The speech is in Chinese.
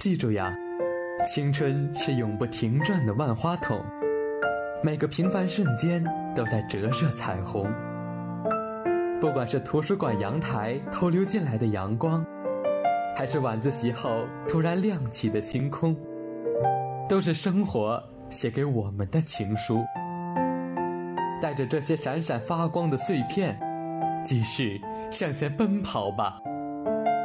记住呀，青春是永不停转的万花筒，每个平凡瞬间都在折射彩虹。不管是图书馆阳台偷溜进来的阳光，还是晚自习后突然亮起的星空，都是生活写给我们的情书。带着这些闪闪发光的碎片，继续向前奔跑吧。